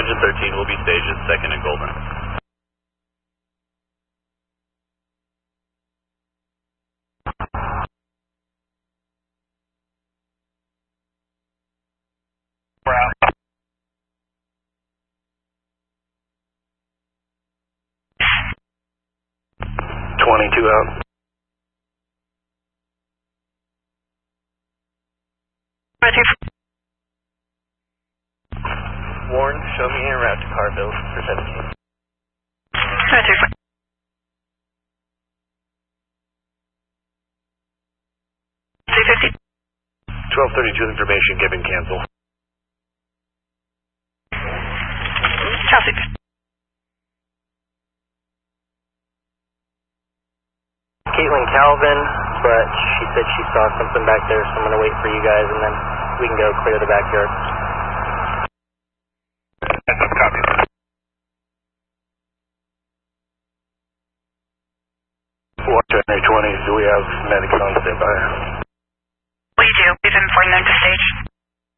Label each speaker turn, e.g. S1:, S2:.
S1: Engine 13 will be staged at 2nd and Golden.
S2: We're out.
S1: 22 out. Warren, show me en route to Carville for 17.
S2: 350.
S1: 1232 information given, cancel.
S2: Chelsea.
S3: Caitlin Calvin, but she said she saw something back there, so I'm going to wait for you guys and then we can go clear the backyard.
S1: Copy. Watch NA 20, do we have medics on standby?
S2: We do. We've informed them to stage.